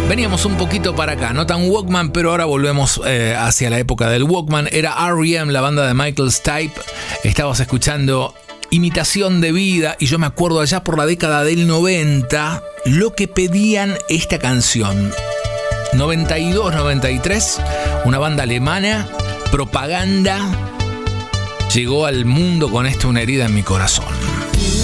Veníamos un poquito para acá, no tan Walkman, pero ahora volvemos hacia la época del Walkman. Era R.E.M., la banda de Michael Stipe. Estabas escuchando Imitación de Vida, y yo me acuerdo allá por la década del 90 lo que pedían esta canción. 92, 93, una banda alemana, Propaganda, llegó al mundo con Una herida en mi corazón.